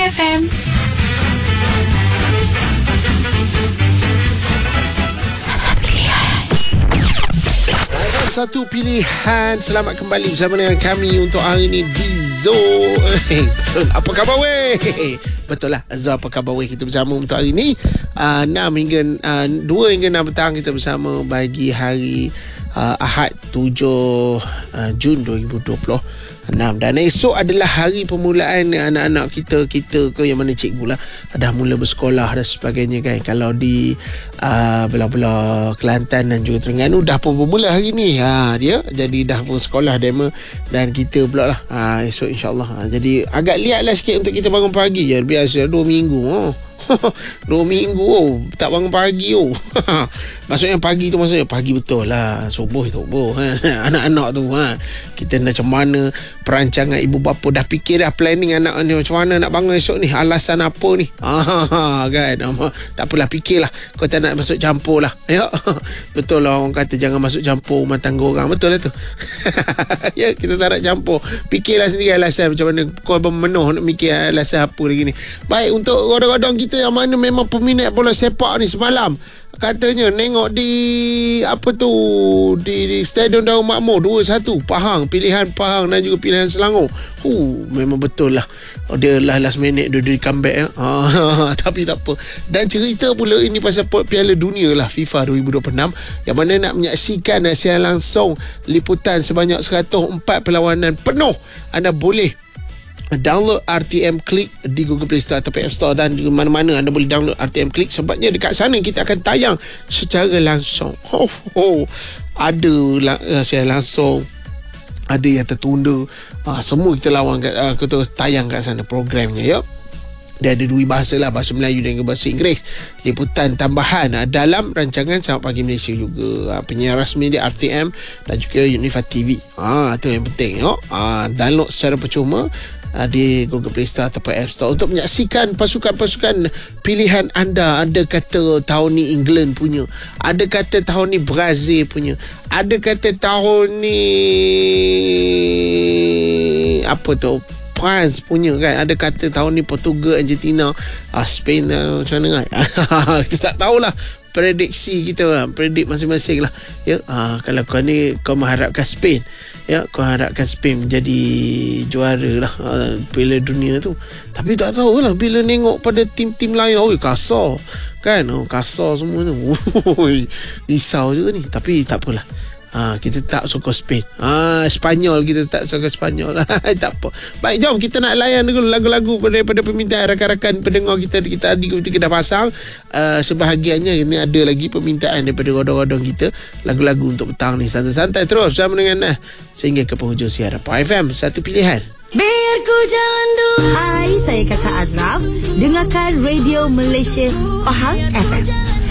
FM. Satu pilihan. Selamat kembali bersama dengan kami untuk hari ini di Zo. Zul, apa khabar weh? Betul lah, Zo, apa khabar weh? Kita bersama untuk hari ini 2 hingga 6 petang kita bersama bagi hari Ahad 7 Jun 2026. Dan esok adalah hari permulaan anak-anak kita ke yang mana cikgu lah dah mula bersekolah dan sebagainya kan. Kalau di belah-belah Kelantan dan juga Terengganu dah pun bermula hari ni. Dia jadi dah pun sekolah demo dan kita pula lah esok insyaAllah. Jadi agak liat lah sikit untuk kita bangun pagi je. Biasa 2 minggu 2 minggu tak bangun pagi maksudnya pagi tu maksudnya pagi betul lah, subuh anak-anak tu kita macam mana perancangan ibu bapa dah fikir dah, planning anak ni macam mana nak bangun esok ni, alasan apa ni kan. Tak apalah, fikirlah, kau tak nak masuk campur lah ya. Betul lah orang kata jangan masuk campur rumah tangga orang, betul lah tu. Ya, kita tak nak campur, fikirlah sendiri alasan macam mana kau bermenuh nak mikir alasan apa lagi ni. Baik, untuk rodong-rodong kita yang mana memang peminat bola sepak ni, semalam katanya nengok di di Stadium Darul Makmur 2-1 Pahang, pilihan Pahang dan juga pilihan Selangor. Memang betul lah, dia last minute dia comeback tapi tak apa. Dan cerita pula ini pasal Piala Dunia lah FIFA 2026 yang mana nak menyaksikan siaran langsung liputan sebanyak 104 perlawanan penuh. Anda boleh download RTM Click di Google Play Store atau App Store, dan di mana-mana anda boleh download RTM Click sebabnya dekat sana kita akan tayang secara langsung. Ada siaran langsung, ada yang tertunda, semua kita lawan kita tayang kat sana programnya ya. Dia ada 2 bahasa lah, bahasa Melayu dan bahasa Inggeris. Liputan tambahan dalam rancangan Selamat Pagi Malaysia juga. Penyiar rasmi dia RTM dan juga Unifa TV. Itu yang penting ya. Download secara percuma di Google Play Store atau App Store untuk menyaksikan pasukan-pasukan pilihan anda. Ada kata tahun ni England punya, ada kata tahun ni Brazil punya, ada kata tahun ni France punya kan, ada kata tahun ni Portugal, Argentina, Spain, macam mana kan. Kita tak tahulah, prediksi kita predik masing-masing lah ya. Kalau kau ni kau mengharapkan Spain ya, kau harapkan Spain menjadi juara lah Piala Dunia tu, tapi tak tahulah bila nengok pada tim-tim lain, kasar kan, kasar semua tu. Risau juga ni, tapi tak apalah. Kita tak suka Spain. Spanyol kita tak suka Spanyol. Tak apa. Baik, jom kita nak layan dulu lagu-lagu daripada permintaan rakan-rakan pendengar kita. Kita dah pasang sebahagiannya. Ini ada lagi permintaan daripada rodong-rodong kita, lagu-lagu untuk petang ni. Santai-santai terus bersama dengan sehingga ke penghujung siaran FM. Satu pilihan. Biar ku jalan dulu. Hai, saya Kakak Azraf. Dengarkan Radio Malaysia Pahang FM.